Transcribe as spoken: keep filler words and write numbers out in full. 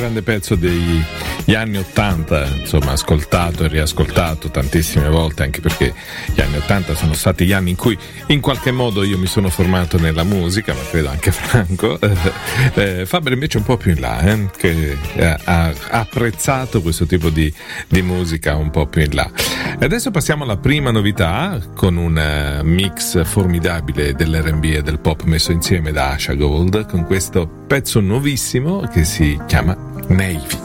grande pezzo degli anni ottanta, insomma, ascoltato e riascoltato tantissime volte, anche perché gli anni ottanta sono stati gli anni in cui in qualche modo io mi sono formato nella musica, ma credo anche Franco. eh, Faber invece un po' più in là, eh, che ha, ha apprezzato questo tipo di, di musica un po' più in là. E adesso passiamo alla prima novità, con un uh, mix formidabile dell'R and B e del pop messo insieme da Asha Gold, con questo pezzo nuovissimo che si chiama Navy.